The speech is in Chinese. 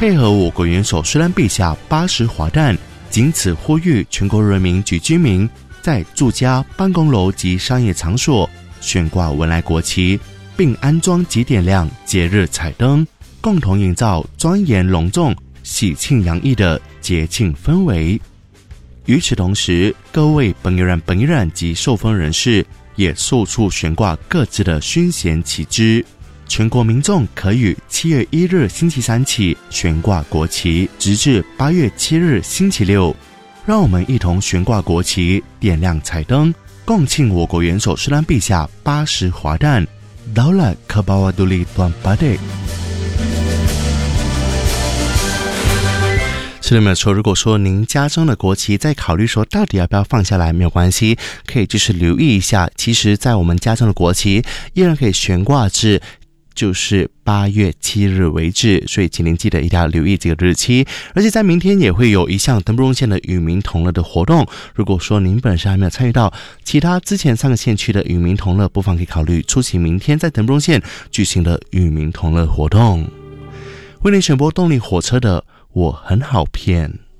配合我国元首虽然陛下80华诞，仅此呼吁全国人民及居民在住家、办公楼及商业场所悬挂文莱国旗，并安装及点亮节日彩灯，共同营造庄严隆重、喜庆洋溢的节庆氛围。与此同时，各位本宜然及受封人士也速速悬挂各自的勋衔旗帜。全国民众可于7月1日星期三起悬挂国旗，直至8月7日星期六。让我们一同悬挂国旗，点亮彩灯，共庆我国元首施兰陛下80华诞。Daulat ke bawah duli Tuan Padek。是的，没有错。如果说您家中的国旗在考虑说到底要不要放下来，没有关系，可以就是留意一下。其实，在我们家中的国旗依然可以悬挂至就是8月7日为止，所以请您记得一定要留意这个日期。而且在明天也会有一项登布隆县的与民同乐的活动。如果说您本身还没有参与到其他之前3个县区的与民同乐，不妨可以考虑出席明天在登布隆县举行的与民同乐活动。为您选播动力火车的我很好骗。